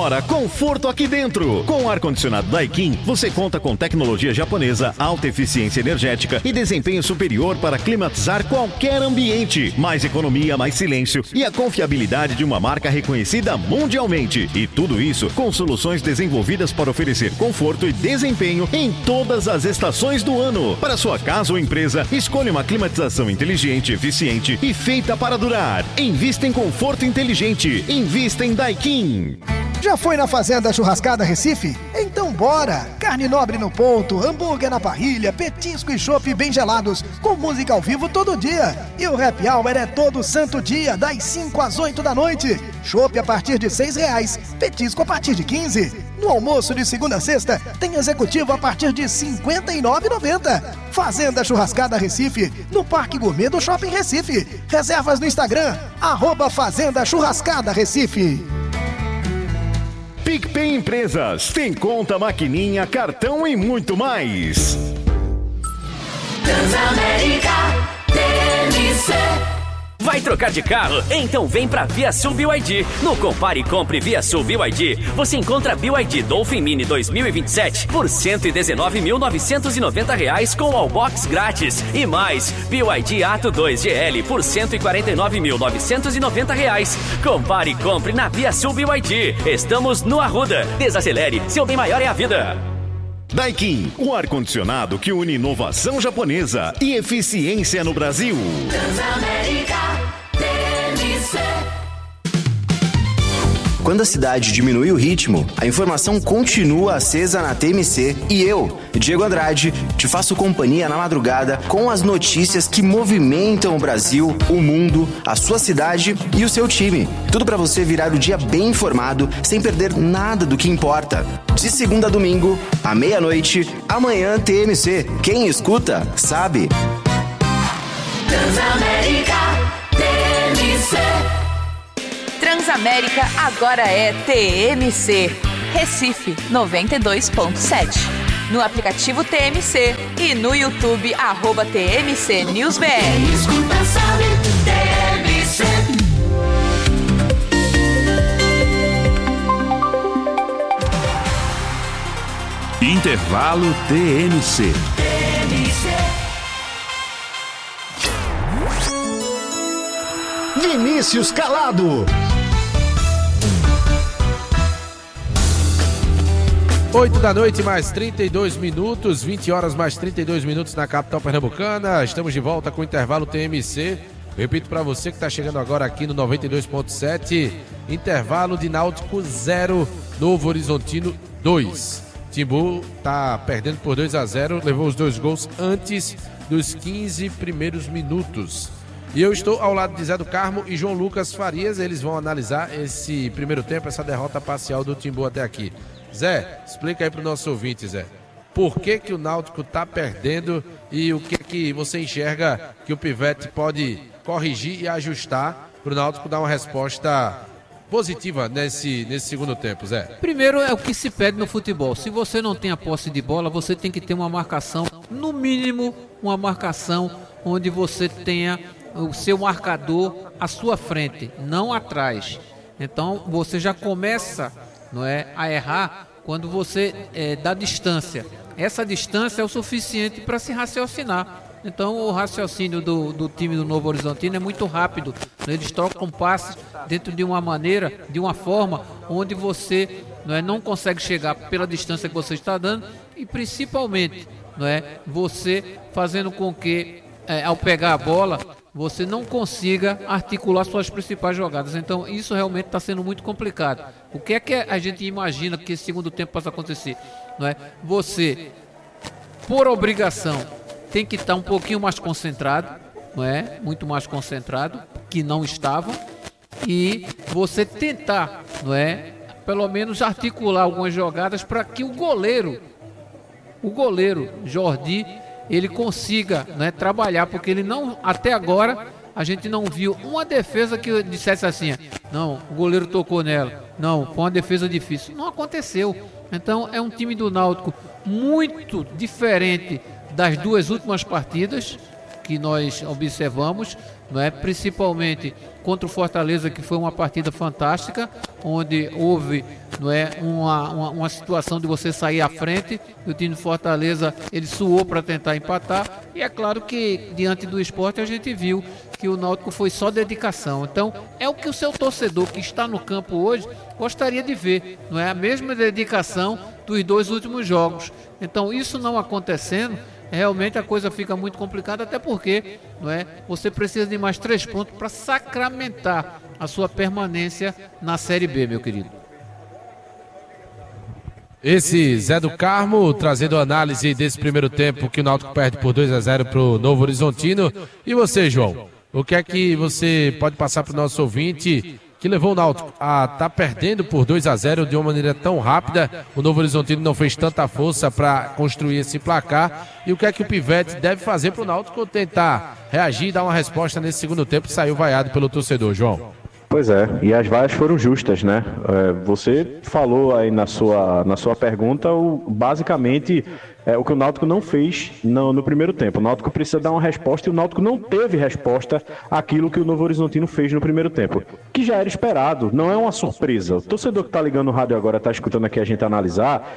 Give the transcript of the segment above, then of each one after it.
fora, conforto aqui dentro. Com o ar-condicionado Daikin, você conta com tecnologia japonesa, alta eficiência energética e desempenho superior para climatizar qualquer ambiente. Mais economia, mais silêncio e a confiabilidade de uma marca reconhecida mundialmente. E tudo isso com soluções desenvolvidas para oferecer conforto e desempenho em todas as estações do ano. Para sua casa ou empresa, escolha uma climatização inteligente, eficiente e feita para durar. Invista em conforto inteligente. Invista em Daikin. Já foi na Fazenda Churrascada Recife? Então bora! Carne nobre no ponto, hambúrguer na parrilha, petisco e chopp bem gelados, com música ao vivo todo dia. E o happy hour é todo santo dia, das 5 às 8 da noite. Chopp a partir de R$6, petisco a partir de 15. No almoço de segunda a sexta, tem executivo a partir de R$ 59,90. Fazenda Churrascada Recife, no Parque Gourmet do Shopping Recife. Reservas no Instagram, @Fazenda Churrascada Recife. PicPay Empresas. Tem conta, maquininha, cartão e muito mais. Transamérica TMC. Vai trocar de carro? Então vem pra ViaSul BYD. No Compare e Compre ViaSul BYD, você encontra BYD Dolphin Mini 2027 por R$ 119.990 com Allbox grátis. E mais, BYD Atto 2 GL por R$ 149.990. Compare e Compre na ViaSul BYD. Estamos no Arruda. Desacelere, seu bem maior é a vida. Daikin, o ar-condicionado que une inovação japonesa e eficiência no Brasil. Transamérica TMC. Quando a cidade diminui o ritmo, a informação continua acesa na TMC e eu, Diego Andrade, te faço companhia na madrugada com as notícias que movimentam o Brasil, o mundo, a sua cidade e o seu time. Tudo para você virar o dia bem informado, sem perder nada do que importa. De segunda a domingo, à meia-noite, amanhã TMC. Quem escuta, sabe. Transamérica TMC. Transamérica agora é TMC. Recife 92.7. No aplicativo TMC e no YouTube @TMC NewsBR. Quem escuta sabe, TMC. Intervalo TMC. Vinícius Calado. 8 da noite, mais 32 minutos, 20 horas mais 32 minutos na capital pernambucana. Estamos de volta com o intervalo TMC. Repito para você que está chegando agora aqui no 92.7. Intervalo de Náutico 0, Novo Horizontino 2. Timbu está perdendo por 2-0, levou os 2 gols antes dos 15 primeiros minutos. E eu estou ao lado de Zé do Carmo e João Lucas Farias. Eles vão analisar esse primeiro tempo, essa derrota parcial do Timbu até aqui. Zé, explica aí para o nosso ouvinte, Zé. Por que o Náutico está perdendo e o que você enxerga que o Pivete pode corrigir e ajustar para o Náutico dar uma resposta positiva nesse segundo tempo, Zé? Primeiro é o que se pede no futebol. Se você não tem a posse de bola, você tem que ter uma marcação, no mínimo uma marcação onde você tenha o seu marcador à sua frente, não atrás. Então você já começa, não é, a errar quando você dá distância. Essa distância é o suficiente para se raciocinar. Então o raciocínio do time do Novo Horizontino é muito rápido. Eles trocam passes dentro de uma maneira, de uma forma onde você não consegue chegar pela distância que você está dando e principalmente você fazendo com que ao pegar a bola você não consiga articular suas principais jogadas. Então isso realmente está sendo muito complicado. O que é que a gente imagina que esse segundo tempo possa acontecer? Você, por obrigação, tem que estar um pouquinho mais concentrado, muito mais concentrado, que não estava, e você tentar, pelo menos articular algumas jogadas para que o goleiro Jordi, ele consiga trabalhar, porque ele não, até agora, a gente não viu uma defesa que dissesse assim, não, o goleiro tocou nela, não, foi uma defesa difícil. Não aconteceu. Então é um time do Náutico muito diferente das duas últimas partidas, que nós observamos, não é? Principalmente contra o Fortaleza, que foi uma partida fantástica, onde houve, não é, uma situação de você sair à frente, e o time do Fortaleza ele suou para tentar empatar, e é claro que diante do Sport a gente viu que o Náutico foi só dedicação. Então é o que o seu torcedor que está no campo hoje gostaria de ver, não é? A mesma dedicação dos 2 últimos jogos. Então isso não acontecendo, realmente a coisa fica muito complicada, até porque, não é, você precisa de mais 3 pontos para sacramentar a sua permanência na Série B, meu querido. Esse Zé do Carmo trazendo análise desse primeiro tempo que o Náutico perde por 2-0 para o Novo Horizontino. E você, João? O que é que você pode passar para o nosso ouvinte que levou o Náutico a estar perdendo por 2-0 de uma maneira tão rápida? O Novo Horizontino não fez tanta força para construir esse placar. E o que é que o Pivete deve fazer para o Náutico tentar reagir e dar uma resposta nesse segundo tempo que saiu vaiado pelo torcedor, João? Pois é, e as vaias foram justas, né? Você falou aí na sua pergunta, basicamente, o que o Náutico não fez no primeiro tempo. O Náutico precisa dar uma resposta e o Náutico não teve resposta àquilo que o Novo Horizontino fez no primeiro tempo, que já era esperado, não é uma surpresa. O torcedor que está ligando no rádio agora, está escutando aqui a gente analisar,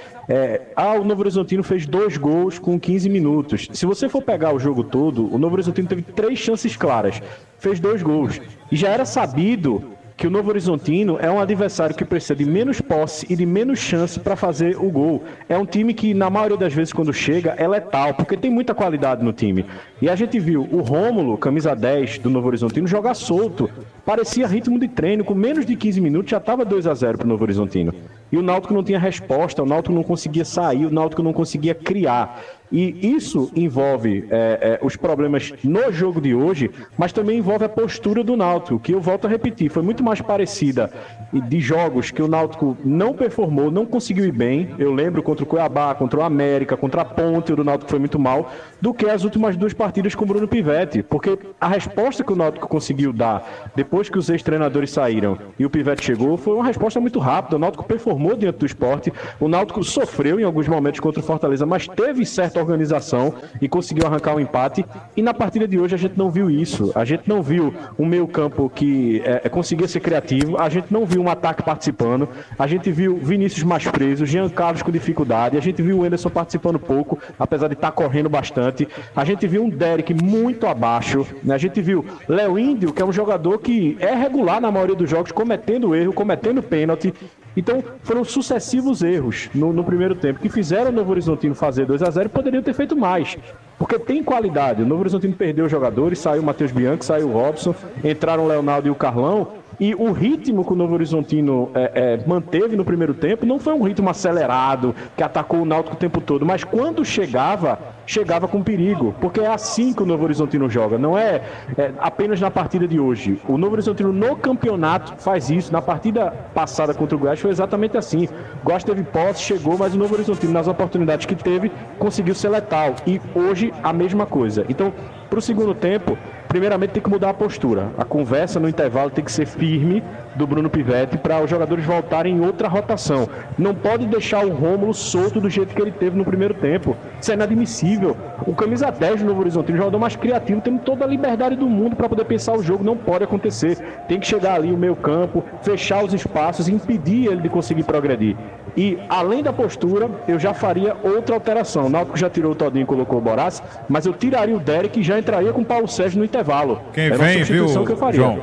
o Novo Horizontino fez 2 gols com 15 minutos. Se você for pegar o jogo todo, o Novo Horizontino teve 3 chances claras, fez 2 gols. E já era sabido que o Novo Horizontino é um adversário que precisa de menos posse e de menos chance para fazer o gol. É um time que, na maioria das vezes, quando chega, é letal, porque tem muita qualidade no time. E a gente viu o Rômulo, camisa 10 do Novo Horizontino, jogar solto. Parecia ritmo de treino, com menos de 15 minutos já estava 2-0 para o Novo Horizontino. E o Náutico não tinha resposta, o Náutico não conseguia sair, o Náutico não conseguia criar. E isso envolve os problemas no jogo de hoje, mas também envolve a postura do Náutico, que eu volto a repetir, foi muito mais parecida de jogos que o Náutico não performou, não conseguiu ir bem. Eu lembro contra o Cuiabá, contra o América, contra a Ponte, o do Náutico foi muito mal, do que as últimas 2 partidas com o Bruno Pivete, porque a resposta que o Náutico conseguiu dar depois que os ex-treinadores saíram e o Pivete chegou, foi uma resposta muito rápida. O Náutico performou diante do Sport, o Náutico sofreu em alguns momentos contra o Fortaleza, mas teve certa organização e conseguiu arrancar um empate. E na partida de hoje a gente não viu isso. A gente não viu um meio campo que conseguia ser criativo, a gente não viu um ataque participando, a gente viu Vinícius mais preso, Jean Carlos com dificuldade, a gente viu o Anderson participando pouco, apesar de estar correndo bastante, a gente viu um Derek muito abaixo, né? A gente viu Léo Índio, que é um jogador que é regular na maioria dos jogos, cometendo erro, cometendo pênalti. Então foram sucessivos erros no primeiro tempo que fizeram o Novo Horizontino fazer 2-0 e poderiam ter feito mais, porque tem qualidade. O Novo Horizontino perdeu os jogadores, saiu o Matheus Bianchi, saiu o Robson, entraram o Leonardo e o Carlão, e o ritmo que o Novo Horizontino manteve no primeiro tempo não foi um ritmo acelerado, que atacou o Náutico o tempo todo, mas quando chegava com perigo, porque é assim que o Novo Horizontino joga, não é apenas na partida de hoje. O Novo Horizontino no campeonato faz isso, na partida passada contra o Goiás foi exatamente assim. O Goiás teve posse, chegou, mas o Novo Horizontino, nas oportunidades que teve, conseguiu ser letal, e hoje a mesma coisa. Então, para o segundo tempo, primeiramente tem que mudar a postura. A conversa no intervalo tem que ser firme do Bruno Pivete para os jogadores voltarem em outra rotação. Não pode deixar o Rômulo solto do jeito que ele teve no primeiro tempo. Isso é inadmissível. O camisa 10 do Novo Horizontino, o jogador mais criativo, tem toda a liberdade do mundo para poder pensar o jogo. Não pode acontecer. Tem que chegar ali o meio campo, fechar os espaços e impedir ele de conseguir progredir. E, além da postura, eu já faria outra alteração. O Náutico já tirou o Todinho e colocou o Borás, mas eu tiraria o Derek e já entraria com o Paulo Sérgio no intervalo. Quem vem, viu, João?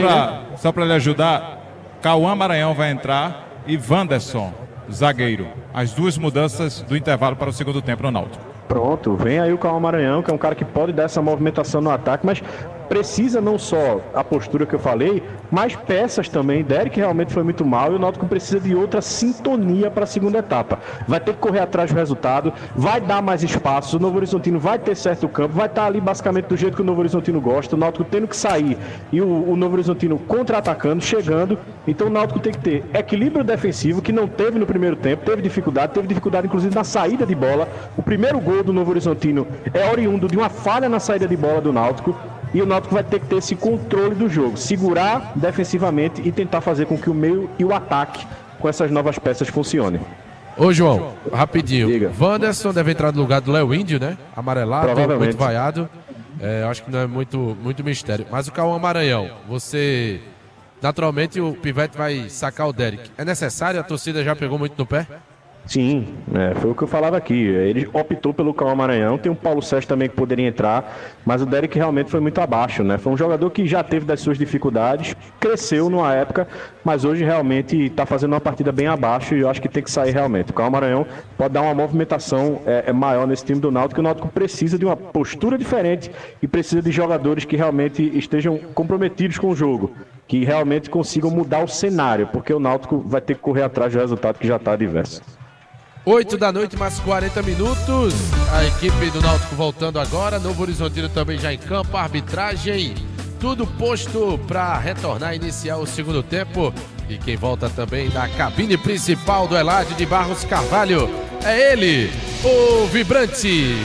Só para lhe ajudar, Cauã Maranhão vai entrar e Wanderson, zagueiro. As 2 mudanças do intervalo para o segundo tempo no Náutico. Pronto, vem aí o Cauã Maranhão, que é um cara que pode dar essa movimentação no ataque, mas precisa não só a postura que eu falei, mas peças também. Derek realmente foi muito mal e o Náutico precisa de outra sintonia para a segunda etapa. Vai ter que correr atrás do resultado, vai dar mais espaço, o Novo Horizontino vai ter certo campo, vai estar ali basicamente do jeito que o Novo Horizontino gosta, o Náutico tendo que sair e o Novo Horizontino contra-atacando, chegando. Então o Náutico tem que ter equilíbrio defensivo, que não teve no primeiro tempo, teve dificuldade inclusive na saída de bola. O primeiro gol do Novo Horizontino é oriundo de uma falha na saída de bola do Náutico. E o Náutico vai ter que ter esse controle do jogo, segurar defensivamente e tentar fazer com que o meio e o ataque com essas novas peças funcionem. Ô João, rapidinho. Diga. Wanderson deve entrar no lugar do Léo Índio, né? Amarelado, muito vaiado. Eu acho que não é muito mistério. Mas o Cauã Maranhão, você... Naturalmente o Pivete vai sacar o Derek. É necessário? A torcida já pegou muito no pé? Sim, foi o que eu falava aqui. Ele optou pelo Cauã Maranhão. Tem o Paulo Sérgio também que poderia entrar, mas o Derek realmente foi muito abaixo, né? Foi um jogador que já teve das suas dificuldades, cresceu numa época, mas hoje realmente está fazendo uma partida bem abaixo e eu acho que tem que sair realmente. O Cauã Maranhão pode dar uma movimentação maior nesse time do Náutico, que o Náutico precisa de uma postura diferente e precisa de jogadores que realmente estejam comprometidos com o jogo, que realmente consigam mudar o cenário, porque o Náutico vai ter que correr atrás do resultado que já está adverso. 8 da noite, mais 40 minutos. A equipe do Náutico voltando agora. Novo Horizontino também já em campo. Arbitragem, tudo posto para retornar e iniciar o segundo tempo. E quem volta também na cabine principal do Eladio de Barros Carvalho é ele, o Vibrante.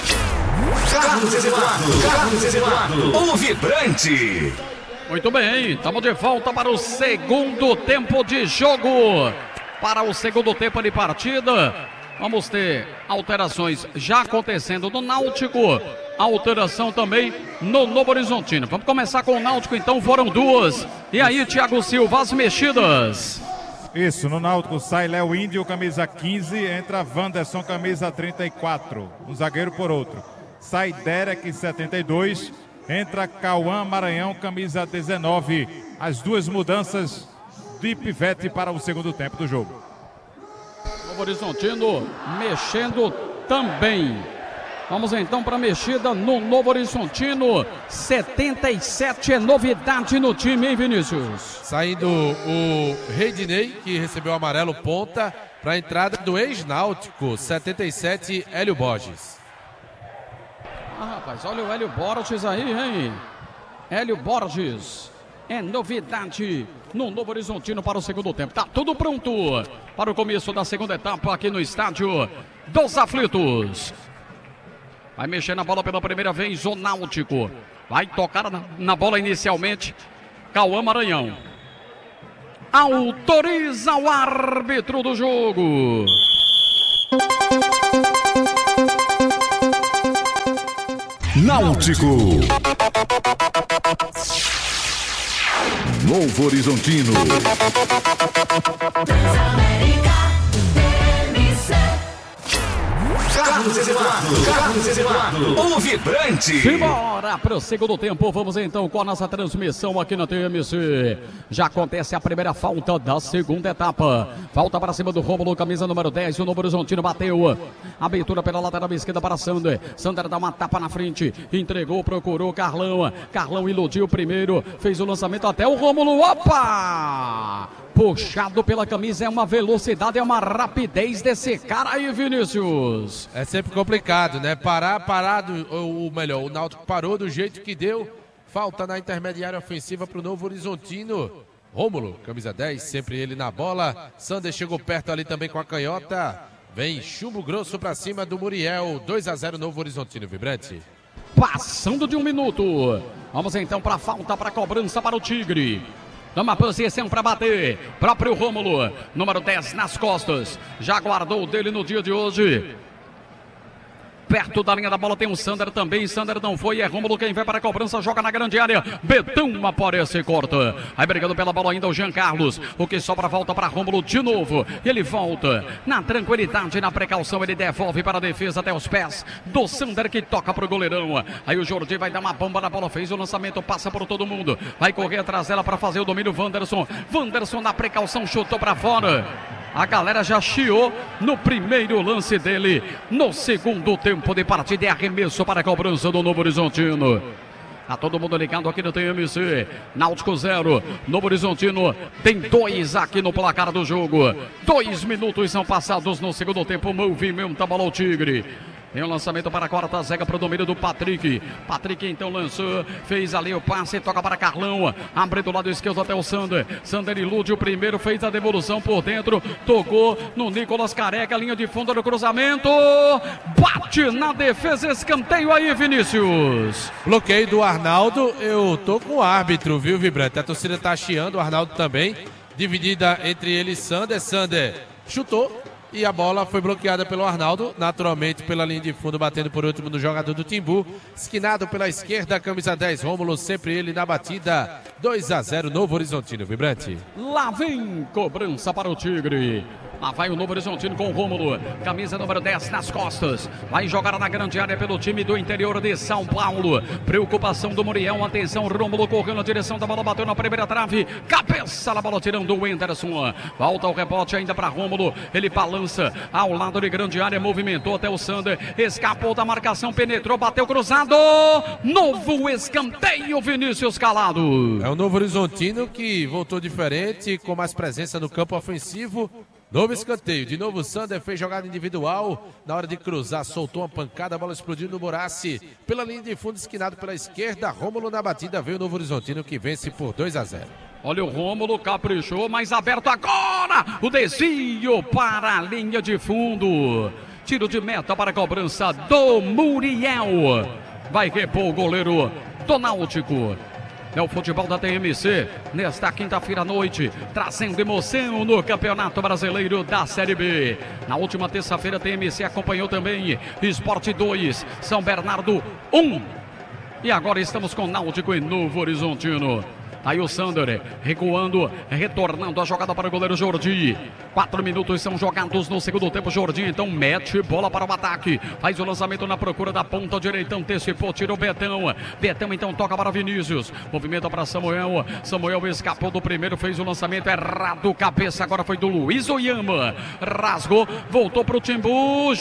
Carlos Eduardo, o Vibrante. Muito bem, estamos de volta para o segundo tempo de jogo. Para o segundo tempo de partida, vamos ter alterações já acontecendo no Náutico, alteração também no Novo Horizontino. Vamos começar com o Náutico, então foram duas. E aí, Thiago Silva, as mexidas. Isso, no Náutico sai Léo Índio, camisa 15, entra Wanderson, camisa 34, um zagueiro por outro. Sai Derek, 72, entra Cauã Maranhão, camisa 19. As duas mudanças de Pivete para o segundo tempo do jogo. Novo Horizontino mexendo também. Vamos então para a mexida no Novo Horizontino. 77 é novidade no time, hein, Vinícius? Saindo o Reidinei, que recebeu o amarelo ponta, para a entrada do ex-Náutico. 77, Hélio Borges. Rapaz, olha o Hélio Borges aí, hein? Hélio Borges. É novidade no Novo Horizontino para o segundo tempo. Tá tudo pronto para o começo da segunda etapa aqui no estádio dos Aflitos. Vai mexer na bola pela primeira vez o Náutico. Vai tocar na bola inicialmente Cauã Maranhão. Autoriza o árbitro do jogo. Náutico. Novo Horizontino. Carlos Eduardo, o Vibrante. Simbora para o segundo tempo, vamos então com a nossa transmissão aqui na TMC. Já acontece a primeira falta da segunda etapa. Falta para cima do Rômulo, camisa número 10, o Novo Horizontino bateu. Abertura pela lateral esquerda para Sander. Sander dá uma tapa na frente, entregou, procurou Carlão. Carlão iludiu primeiro, fez o lançamento até o Rômulo. Opa! Puxado pela camisa, é uma velocidade, é uma rapidez desse cara aí, Vinícius. É sempre complicado, né? Parado, ou melhor, o Náutico parou do jeito que deu. Falta na intermediária ofensiva para o Novo Horizontino. Rômulo, camisa 10, sempre ele na bola. Sander chegou perto ali também com a canhota. Vem chumbo grosso para cima do Muriel. 2-0 Novo Horizontino, Vibrante. Passando de 1 minuto. Vamos então para a falta, para a cobrança para o Tigre. Numa posição para bater, próprio Rômulo, número 10 nas costas, já guardou dele no dia de hoje. Perto da linha da bola tem o Sander também, Sander não foi, é Rômulo quem vai para a cobrança, joga na grande área, Betão aparece e corta. Aí brigando pela bola ainda o Jean Carlos, o que sobra volta para Rômulo de novo, ele volta, na tranquilidade, na precaução, ele devolve para a defesa até os pés do Sander que toca para o goleirão. Aí o Jordi vai dar uma bomba na bola, fez o lançamento, passa por todo mundo, vai correr atrás dela para fazer o domínio, Wanderson na precaução, chutou para fora. A galera já chiou no primeiro lance dele. No segundo tempo de partida é arremesso para a cobrança do Novo Horizontino. Tá todo mundo ligado aqui no TMC. Náutico 0, Novo Horizontino tem 2 aqui no placar do jogo. 2 minutos são passados no segundo tempo. Movimenta a bola o Tigre. Tem um lançamento para a quarta zaga para o domínio do Patrick. Patrick então lançou, fez ali o passe, toca para Carlão. Abre do lado esquerdo até o Sander. Sander ilude o primeiro, fez a devolução por dentro. Tocou no Nicolas Careca, linha de fundo do cruzamento. Bate na defesa, escanteio aí, Vinícius. Bloqueio do Arnaldo, eu tô com o árbitro, viu, Vibrante? A torcida tá chiando, o Arnaldo também. Dividida entre ele e Sander. Sander chutou. E a bola foi bloqueada pelo Arnaldo, naturalmente pela linha de fundo, batendo por último no jogador do Timbu. Esquinado pela esquerda, camisa 10, Rômulo, sempre ele na batida. 2-0, Novo Horizontino, Vibrante. Lá vem cobrança para o Tigre. Lá vai o Novo Horizontino com o Rômulo, camisa número 10 nas costas. Vai jogar na grande área pelo time do interior de São Paulo. Preocupação do Muriel, atenção, Rômulo correu na direção da bola, bateu na primeira trave. Cabeça na bola, tirando o Wenderson. Volta o rebote ainda para Rômulo. Ele balança ao lado de grande área, movimentou até o Sander. Escapou da marcação, penetrou, bateu cruzado. Novo escanteio, Vinícius Calado. É o Novo Horizontino que voltou diferente, com mais presença no campo ofensivo. Novo escanteio, de novo o Sander fez jogada individual, na hora de cruzar soltou uma pancada, a bola explodiu no Murassi, pela linha de fundo esquinado pela esquerda, Rômulo na batida, veio o Novo Horizontino que vence por 2-0. Olha o Rômulo, caprichou, mais aberto agora, o desvio para a linha de fundo, tiro de meta para a cobrança do Muriel, vai repor o goleiro do Náutico. É o futebol da TMC, nesta quinta-feira à noite, trazendo emoção no Campeonato Brasileiro da Série B. Na última terça-feira, a TMC acompanhou também Sport 2, São Bernardo 1. E agora estamos com Náutico e Novo Horizontino. Aí o Sander recuando, retornando a jogada para o goleiro Jordi. 4 minutos são jogados no segundo tempo. Jordi então mete bola para o ataque. Faz o lançamento na procura da ponta direita. Antecipou, tirou Betão. Betão então toca para Vinícius. Movimenta para Samuel. Samuel escapou do primeiro, fez o lançamento errado. Cabeça agora foi do Luiz Oyama. Rasgou, voltou para o Timbu.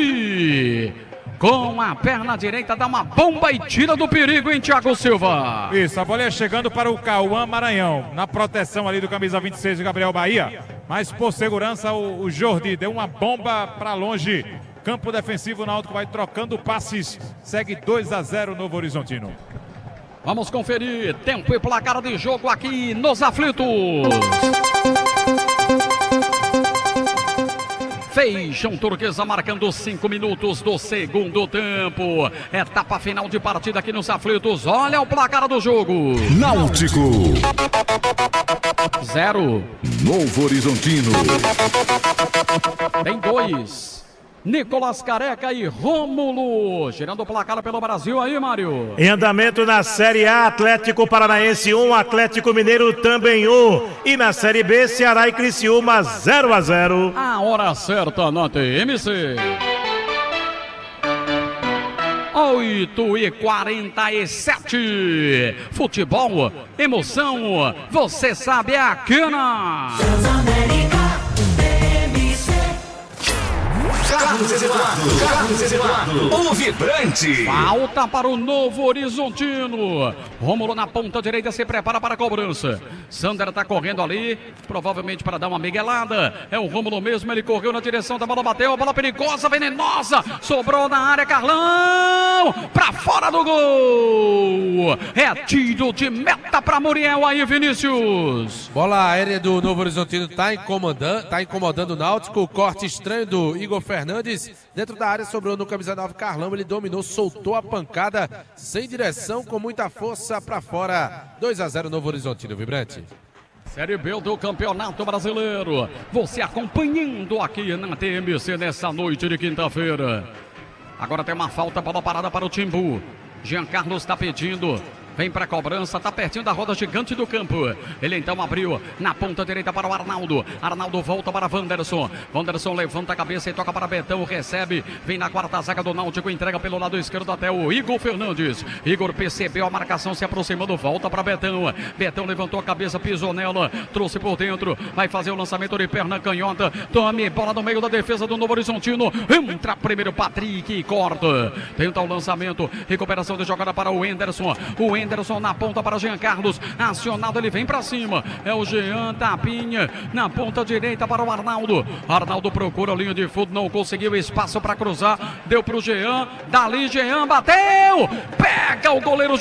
Jordi. Com a perna direita, dá uma bomba e tira do perigo, hein, Thiago Silva? Isso, a bola é chegando para o Cauã Maranhão. Na proteção ali do camisa 26 de Gabriel Bahia. Mas por segurança, o Jordi deu uma bomba para longe. Campo defensivo, o Náutico vai trocando passes. Segue 2-0 Novo Horizontino. Vamos conferir tempo e placar de jogo aqui nos aflitos. Feijão Turquesa marcando 5 minutos do segundo tempo. Etapa final de partida aqui nos aflitos. Olha o placar do jogo. Náutico 0. Novo Horizontino. Tem 2. Nicolas Careca e Rômulo. Girando o placar pelo Brasil aí, Mário. Em andamento na Série A, Atlético Paranaense 1, Atlético Mineiro também 1. E na Série B, Ceará e Criciúma 0-0. A hora certa na TMC. 8h47. Futebol, emoção, você sabe, é aqui na Carlos Eduardo, o vibrante. Falta para o Novo Horizontino. Rômulo na ponta direita se prepara para a cobrança. Sander está correndo ali, provavelmente para dar uma miguelada. É o Rômulo mesmo, ele correu na direção da bola, bateu, a bola perigosa, venenosa. Sobrou na área, Carlão. Para fora do gol. É tiro de meta para Muriel aí, Vinícius. Bola aérea do Novo Horizontino está incomodando o Náutico. O corte estranho do Igor Fernandes. Dentro da área sobrou no camisa 9 Carlão, ele dominou, soltou a pancada sem direção, com muita força para fora. 2-0 Novo Horizontino, Vibrante. Série B do Campeonato Brasileiro, você acompanhando aqui na TMC nessa noite de quinta-feira. Agora tem uma falta, bola parada para o Timbu. Jean Carlos está pedindo. Vem para a cobrança, está pertinho da roda gigante do campo. Ele então abriu na ponta direita para o Arnaldo. Arnaldo volta para Wanderson. Wanderson levanta a cabeça e toca para Betão. Recebe, vem na quarta zaga do Náutico. Entrega pelo lado esquerdo até o Igor Fernandes. Igor percebeu a marcação se aproximando. Volta para Betão. Betão levantou a cabeça, pisou nela. Trouxe por dentro. Vai fazer o lançamento de perna canhota. Tome bola no meio da defesa do Novo Horizontino. Entra primeiro Patrick e corta. Tenta o lançamento. Recuperação de jogada para o Wenderson. O Wenderson na ponta para Jean Carlos, acionado, ele vem para cima, é o Jean, tapinha na ponta direita para o Arnaldo. Arnaldo procura a linha de fundo, não conseguiu espaço para cruzar, deu para o Jean, dali Jean bateu, pega o goleiro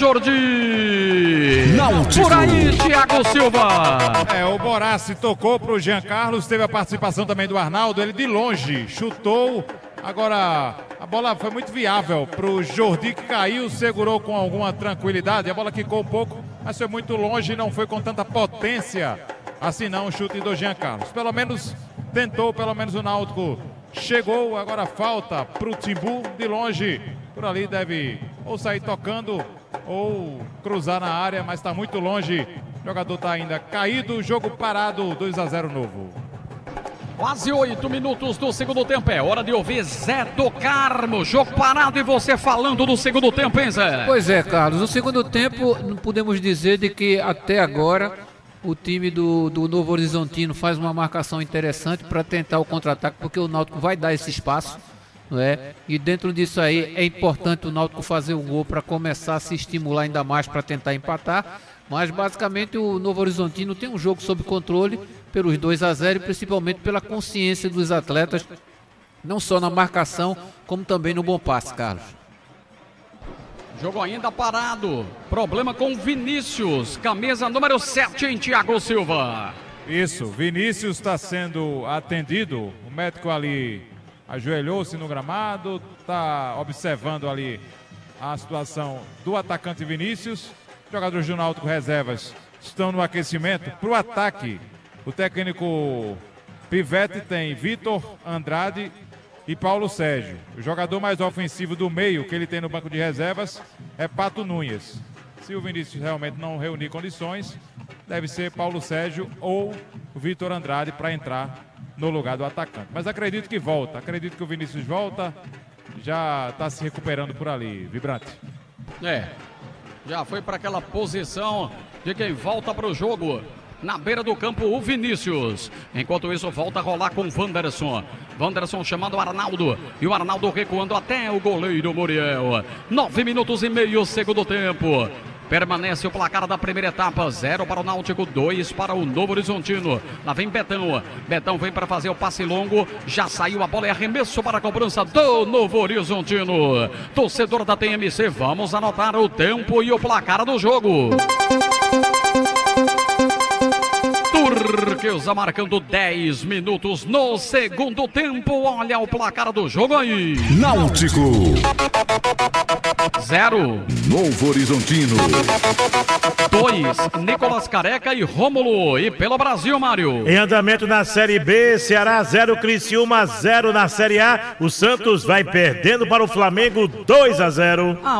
Jordi. Náutico. Por aí, Thiago Silva. O Borassi tocou para o Jean Carlos, teve a participação também do Arnaldo, ele de longe chutou. Agora, a bola foi muito viável para o Jordi, que caiu, segurou com alguma tranquilidade. A bola quicou um pouco, mas foi muito longe e não foi com tanta potência assim não o chute do Jean Carlos. Pelo menos tentou pelo menos o Náutico. Chegou, agora falta pro Timbu de longe. Por ali deve ou sair tocando ou cruzar na área, mas está muito longe. O jogador está ainda caído, jogo parado, 2-0 novo. Quase 8 minutos do segundo tempo. É hora de ouvir Zé do Carmo. Jogo parado e você falando do segundo tempo, hein, Zé? Pois é, Carlos. No segundo tempo, não podemos dizer de que até agora o time do Novo Horizontino faz uma marcação interessante para tentar o contra-ataque, porque o Náutico vai dar esse espaço, não é? E dentro disso aí é importante o Náutico fazer um gol para começar a se estimular ainda mais para tentar empatar. Mas basicamente o Novo Horizontino tem um jogo sob controle pelos 2-0 e principalmente pela consciência dos atletas, não só na marcação, como também no bom passe, Carlos. Jogo ainda parado. Problema com Vinícius, camisa número 7 em Thiago Silva. Isso, Vinícius está sendo atendido. O médico ali ajoelhou-se no gramado, está observando ali a situação do atacante Vinícius. Jogadores do Náutico reservas estão no aquecimento. Para o ataque, o técnico Pivete tem Vitor Andrade e Paulo Sérgio. O jogador mais ofensivo do meio que ele tem no banco de reservas é Pato Nunes. Se o Vinícius realmente não reunir condições, deve ser Paulo Sérgio ou Vitor Andrade para entrar no lugar do atacante. Mas acredito que volta, acredito que o Vinícius volta, já está se recuperando por ali. Vibrante. Já foi para aquela posição de quem volta para o jogo. Na beira do campo, o Vinícius. Enquanto isso, volta a rolar com o Wanderson. Wanderson chamando o Arnaldo. E o Arnaldo recuando até o goleiro Muriel. 9 minutos e meio, segundo tempo. Permanece o placar da primeira etapa. 0 para o Náutico, 2 para o Novo Horizontino. Lá vem Betão. Betão vem para fazer o passe longo. Já saiu a bola e arremesso para a cobrança do Novo Horizontino. Torcedor da TMC, vamos anotar o tempo e o placar do jogo. Turquesa marcando 10 minutos no segundo tempo. Olha o placar do jogo aí. Náutico 0. Novo Horizontino 2. Nicolas Careca e Rômulo. E pelo Brasil, Mário. Em andamento na Série B, Ceará 0, Criciúma 0 na Série A. O Santos vai perdendo para o Flamengo 2-0.